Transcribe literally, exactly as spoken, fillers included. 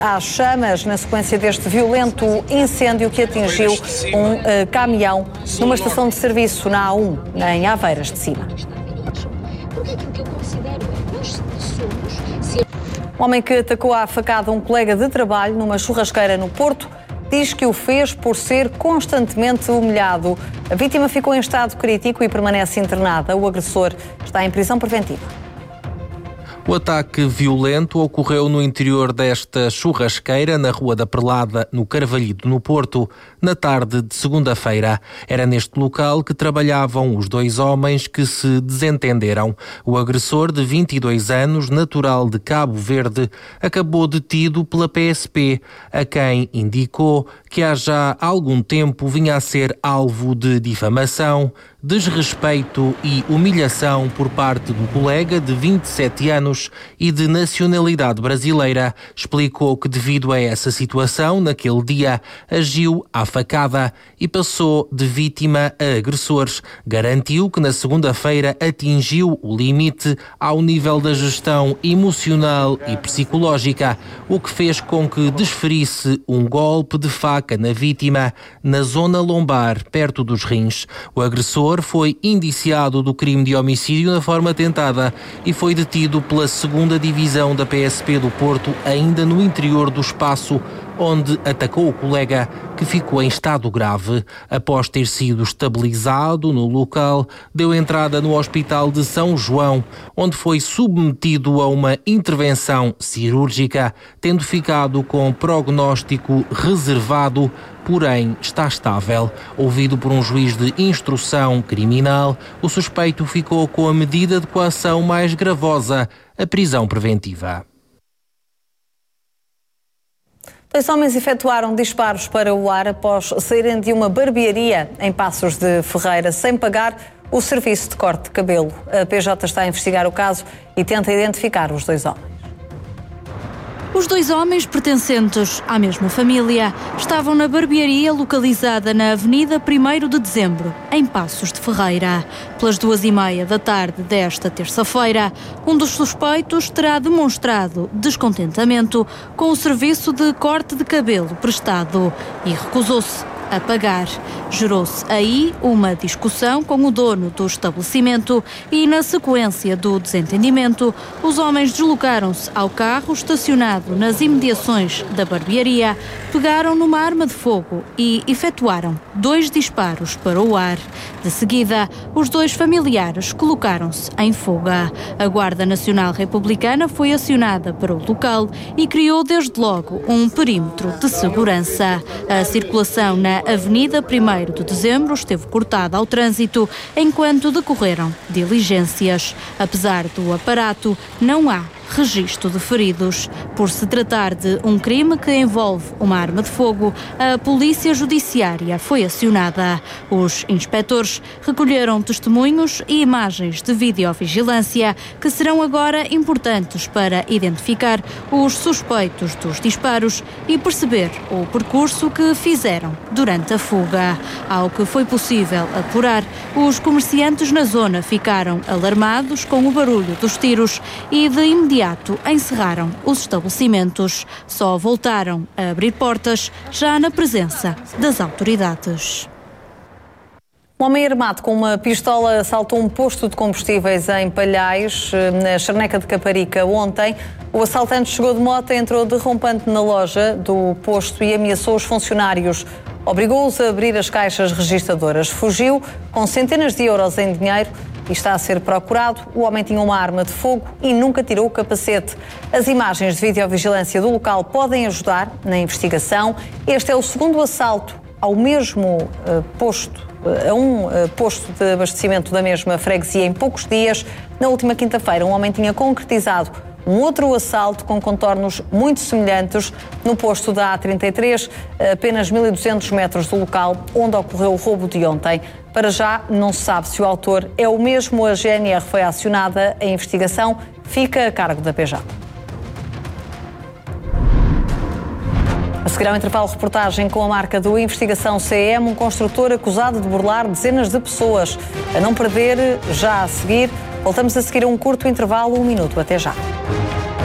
Às chamas, na sequência deste violento incêndio que atingiu um uh, caminhão numa estação de serviço na A um, em Aveiras de Cima. O homem que atacou à facada um colega de trabalho numa churrasqueira no Porto diz que o fez por ser constantemente humilhado. A vítima ficou em estado crítico e permanece internada. O agressor está em prisão preventiva. O ataque violento ocorreu no interior desta churrasqueira, na Rua da Perlada, no Carvalhido, no Porto, na tarde de segunda-feira. Era neste local que trabalhavam os dois homens que se desentenderam. O agressor, de vinte e dois anos, natural de Cabo Verde, acabou detido pela P S P, a quem indicou que há já algum tempo vinha a ser alvo de difamação, desrespeito e humilhação por parte do colega de vinte e sete anos e de nacionalidade brasileira. Explicou que, devido a essa situação, naquele dia agiu à facada e passou de vítima a agressores. Garantiu que na segunda-feira atingiu o limite ao nível da gestão emocional e psicológica, o que fez com que desferisse um golpe de faca na vítima, na zona lombar, perto dos rins. O agressor foi indiciado do crime de homicídio na forma tentada e foi detido pela segunda Divisão da P S P do Porto, ainda no interior do espaço onde atacou o colega, que ficou em estado grave. Após ter sido estabilizado no local, deu entrada no Hospital de São João, onde foi submetido a uma intervenção cirúrgica, tendo ficado com prognóstico reservado, porém está estável. Ouvido por um juiz de instrução criminal, o suspeito ficou com a medida de coação mais gravosa, a prisão preventiva. Dois homens efetuaram disparos para o ar após saírem de uma barbearia em Passos de Ferreira sem pagar o serviço de corte de cabelo. A P J está a investigar o caso e tenta identificar os dois homens. Os dois homens, pertencentes à mesma família, estavam na barbearia localizada na Avenida primeiro de Dezembro, em Passos de Ferreira. Pelas duas e meia da tarde desta terça-feira, um dos suspeitos terá demonstrado descontentamento com o serviço de corte de cabelo prestado e recusou-se a pagar. Gerou-se aí uma discussão com o dono do estabelecimento e, na sequência do desentendimento, os homens deslocaram-se ao carro estacionado nas imediações da barbearia, pegaram numa arma de fogo e efetuaram dois disparos para o ar. De seguida, os dois familiares colocaram-se em fuga. A Guarda Nacional Republicana foi acionada para o local e criou desde logo um perímetro de segurança. A circulação na Avenida primeiro de Dezembro esteve cortada ao trânsito enquanto decorreram diligências. Apesar do aparato, não há registro de feridos. Por se tratar de um crime que envolve uma arma de fogo, a Polícia Judiciária foi acionada. Os inspectores recolheram testemunhos e imagens de videovigilância que serão agora importantes para identificar os suspeitos dos disparos e perceber o percurso que fizeram durante a fuga. Ao que foi possível apurar, os comerciantes na zona ficaram alarmados com o barulho dos tiros e de imediato encerraram os estabelecimentos. Só voltaram a abrir portas já na presença das autoridades. Um homem armado com uma pistola assaltou um posto de combustíveis em Palhais, na Charneca de Caparica, ontem. O assaltante chegou de moto, entrou derrompante na loja do posto e ameaçou os funcionários. Obrigou-os a abrir as caixas registadoras. Fugiu com centenas de euros em dinheiro e está a ser procurado. O homem tinha uma arma de fogo e nunca tirou o capacete. As imagens de videovigilância do local podem ajudar na investigação. Este é o segundo assalto ao mesmo uh, posto, uh, a um uh, posto de abastecimento da mesma freguesia em poucos dias. Na última quinta-feira, um homem tinha concretizado um outro assalto com contornos muito semelhantes no posto da A trinta e três, a apenas mil e duzentos metros do local onde ocorreu o roubo de ontem. Para já, não se sabe se o autor é o mesmo. A G N R foi acionada. A investigação fica a cargo da P J. A seguir ao intervalo, reportagem com a marca do Investigação C M, um construtor acusado de burlar dezenas de pessoas. A não perder, já a seguir. Voltamos a seguir a um curto intervalo, um minuto. Até já.